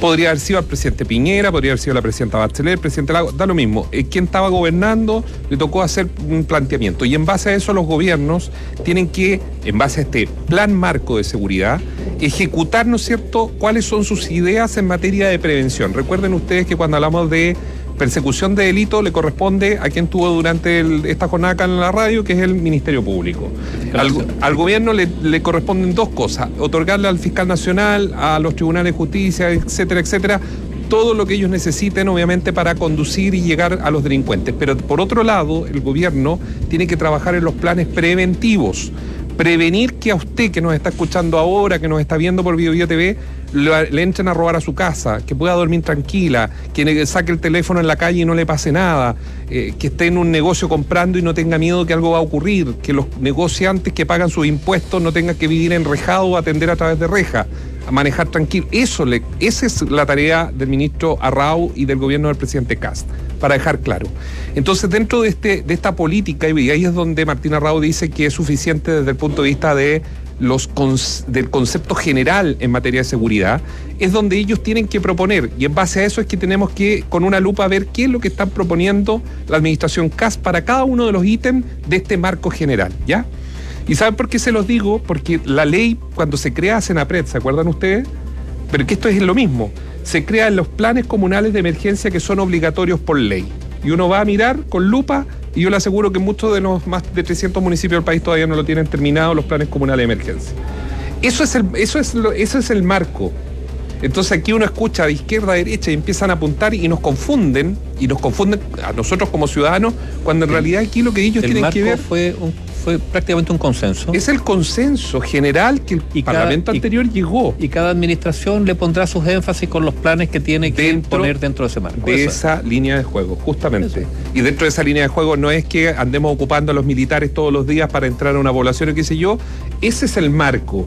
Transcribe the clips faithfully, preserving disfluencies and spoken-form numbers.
Podría haber sido el presidente Piñera, podría haber sido la presidenta Bachelet, el presidente Lago, da lo mismo. Eh, quien estaba gobernando le tocó hacer un planteamiento. Y en base a eso los gobiernos tienen que, en base a este plan marco de seguridad, ejecutar, ¿no es cierto?, cuáles son sus ideas en materia de prevención. Recuerden ustedes que cuando hablamos de persecución de delito le corresponde a quien tuvo durante el, esta jornada acá en la radio, que es el Ministerio Público. Al, al gobierno le, le corresponden dos cosas: otorgarle al fiscal nacional, a los tribunales de justicia, etcétera, etcétera, todo lo que ellos necesiten, obviamente, para conducir y llegar a los delincuentes. Pero por otro lado, el gobierno tiene que trabajar en los planes preventivos. Prevenir que a usted que nos está escuchando ahora, que nos está viendo por Bio Bio T V, le, le entren a robar a su casa, que pueda dormir tranquila, que saque el teléfono en la calle y no le pase nada, eh, que esté en un negocio comprando y no tenga miedo que algo va a ocurrir, que los negociantes que pagan sus impuestos no tengan que vivir enrejados o atender a través de rejas, a manejar tranquilo. Eso le, esa es la tarea del ministro Arrau y del gobierno del presidente Kast, para dejar claro. Entonces, dentro de este de esta política, y ahí es donde Martín Arrau dice que es suficiente desde el punto de vista de los del concepto general en materia de seguridad, es donde ellos tienen que proponer, y en base a eso es que tenemos que, con una lupa, ver qué es lo que están proponiendo la administración Kast para cada uno de los ítems de este marco general, ¿ya? ¿Y saben por qué se los digo? Porque la ley, cuando se crea Senapred, ¿se acuerdan ustedes? Pero que esto es lo mismo. Se crean los planes comunales de emergencia que son obligatorios por ley. Y uno va a mirar con lupa, y yo le aseguro que muchos de los más de trescientos municipios del país todavía no lo tienen terminado, los planes comunales de emergencia. Eso es el, eso es lo, eso es el marco. Entonces aquí uno escucha de izquierda a derecha y empiezan a apuntar y nos confunden, y nos confunden a nosotros como ciudadanos, cuando en realidad aquí lo que ellos el tienen que ver... Fue un Fue prácticamente un consenso. Es el consenso general que el y Parlamento cada, anterior y, llegó. Y cada administración le pondrá sus énfasis con los planes que tiene que dentro, poner dentro de ese marco. De esa es. línea de juego, justamente. Eso. Y dentro de esa línea de juego no es que andemos ocupando a los militares todos los días para entrar a una población o qué sé yo. Ese es el marco.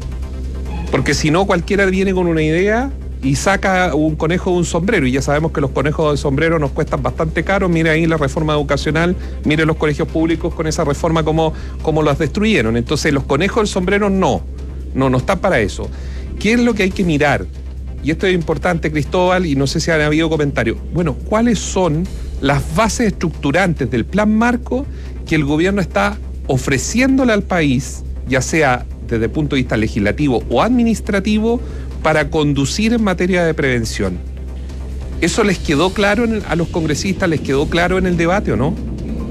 Porque si no, cualquiera viene con una idea y saca un conejo de un sombrero, y ya sabemos que los conejos de sombrero nos cuestan bastante caro. Mire ahí la reforma educacional, mire los colegios públicos con esa reforma como, como las destruyeron. Entonces los conejos del sombrero no, no, no están para eso. ¿Qué es lo que hay que mirar? Y esto es importante, Cristóbal, y no sé si han habido comentarios. Bueno, ¿cuáles son las bases estructurantes del plan marco que el gobierno está ofreciéndole al país, ya sea desde el punto de vista legislativo o administrativo, para conducir en materia de prevención? ¿Eso les quedó claro en el, a los congresistas, les quedó claro en el debate o no?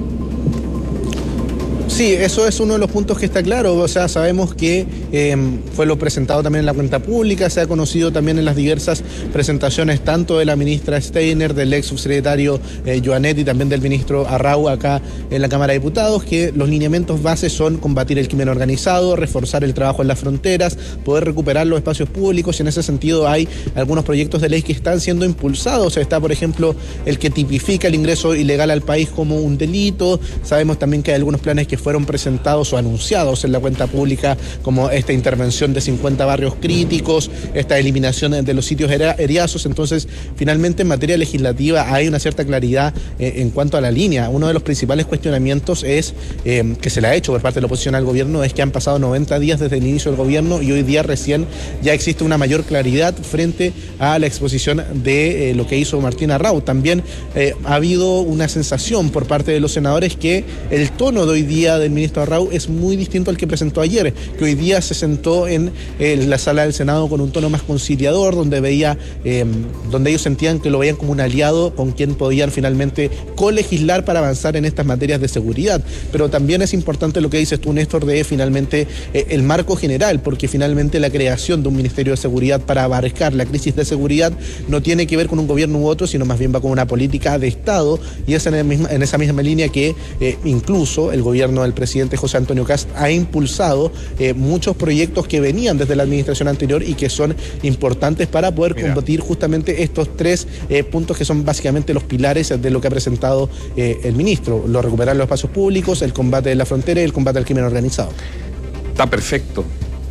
Sí, eso es uno de los puntos que está claro. O sea, sabemos que eh, fue lo presentado también en la cuenta pública, se ha conocido también en las diversas presentaciones tanto de la ministra Steiner, del ex subsecretario eh, Joanet y también del ministro Arrau acá en la Cámara de Diputados, que los lineamientos bases son combatir el crimen organizado, reforzar el trabajo en las fronteras, poder recuperar los espacios públicos, y en ese sentido hay algunos proyectos de ley que están siendo impulsados. O sea, está, por ejemplo, el que tipifica el ingreso ilegal al país como un delito. Sabemos también que hay algunos planes que fueron presentados o anunciados en la cuenta pública, como esta intervención de cincuenta barrios críticos, esta eliminación de los sitios eriazos. Entonces, finalmente, en materia legislativa hay una cierta claridad eh, en cuanto a la línea. Uno de los principales cuestionamientos es eh, que se le ha hecho por parte de la oposición al gobierno, es que han pasado noventa días desde el inicio del gobierno y hoy día recién ya existe una mayor claridad frente a la exposición de eh, lo que hizo Martín Arrau. También eh, ha habido una sensación por parte de los senadores que el tono de hoy día del ministro Arrau es muy distinto al que presentó ayer, que hoy día se sentó en eh, la sala del Senado con un tono más conciliador, donde veía, eh, donde ellos sentían que lo veían como un aliado con quien podían finalmente colegislar para avanzar en estas materias de seguridad. Pero también es importante lo que dices tú, Néstor, de finalmente eh, el marco general, porque finalmente la creación de un Ministerio de Seguridad para abarcar la crisis de seguridad no tiene que ver con un gobierno u otro, sino más bien va con una política de Estado, y es en, el misma, en esa misma línea que eh, incluso el gobierno del presidente José Antonio Kast ha impulsado eh, muchos proyectos que venían desde la administración anterior y que son importantes para poder Mira. combatir justamente estos tres eh, puntos que son básicamente los pilares de lo que ha presentado eh, el ministro: lo recuperar los espacios públicos, el combate de la frontera y el combate al crimen organizado. Está perfecto,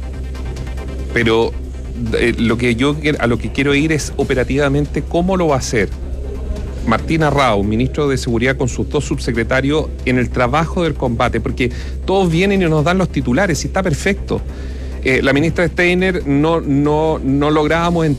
pero eh, lo que yo a lo que quiero ir es operativamente cómo lo va a hacer Martín Arrau, ministro de Seguridad, con sus dos subsecretarios en el trabajo del combate, porque todos vienen y nos dan los titulares y está perfecto. Eh, la ministra Steiner no, no, no lográbamos entender